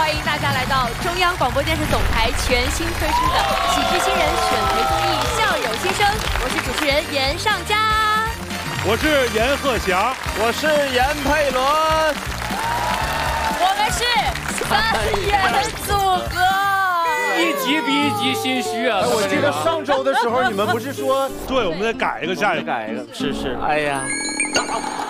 欢迎大家来到中央广播电视总台全新推出的喜剧新人选培综艺《校友新生》，我是主持人严尚佳， 我是严鹤翔， 我是严佩伦， 我们是三元组合。 一集比一集心虚啊！我记得上周的时候，你们不是说对，我们得改一个，下一个改一个，是。哎呀。